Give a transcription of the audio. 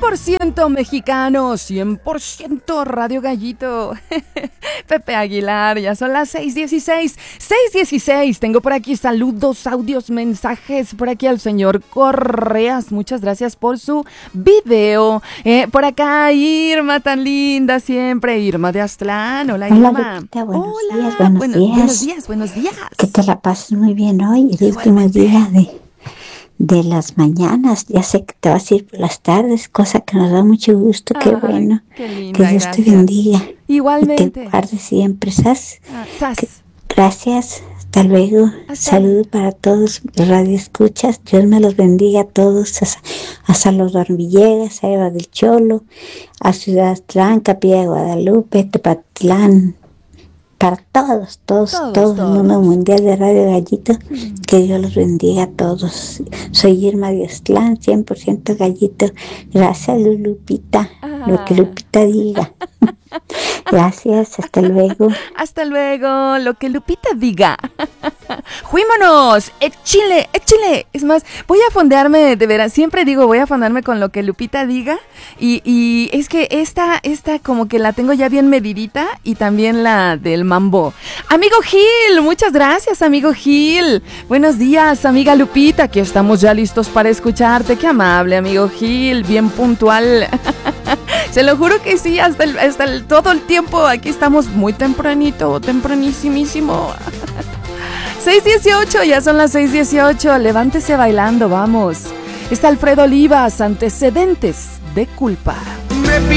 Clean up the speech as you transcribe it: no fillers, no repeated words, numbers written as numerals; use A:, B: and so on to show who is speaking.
A: 100% mexicano, 100% Radio Gallito. Pepe Aguilar, ya son las 6:16. 6:16. Tengo por aquí saludos, audios, mensajes. Por aquí al señor Correas. Muchas gracias por su video. Por acá Irma, tan linda siempre. Irma de Aztlán. Hola, Irma.
B: Hola, Lupita, buenos días.
A: Buenos días.
B: Que te la pases muy bien hoy, el último día de las mañanas. Ya sé que te vas a ir por las tardes, cosa que nos da mucho gusto. Qué bueno.
A: Qué linda,
B: que Dios te bendiga.
A: Igualmente.
B: Y te guarde siempre, ¿sabes?
A: Sas.
B: Gracias. Hasta luego. Saludos para todos los radioescuchas. Dios me los bendiga a todos. A Salvador Villegas, a Eva del Cholo, a Ciudad Aztlán, Capilla de Guadalupe, Tepatlán. Para todos, el mundo mundial de Radio Gallito, que Dios los bendiga a todos. Soy Irma de Aztlán, 100% Gallito. Gracias, Lupita, lo que Lupita diga. Gracias, hasta luego.
A: Hasta luego, lo que Lupita diga. ¡Juímonos! ¡Échile! Es más, voy a fondearme, de veras, siempre digo, voy a fondearme con lo que Lupita diga. Y es que esta como que la tengo ya bien medidita, y también la del mambo. Amigo Gil, muchas gracias, amigo Gil. Buenos días, amiga Lupita, aquí estamos ya listos para escucharte. Qué amable, amigo Gil, bien puntual. Se lo juro que sí, todo el tiempo aquí estamos muy tempranísimísimo. 6:18, ya son las 6:18, levántese bailando, vamos. Está Alfredo Olivas, Antecedentes de Culpa.
C: Me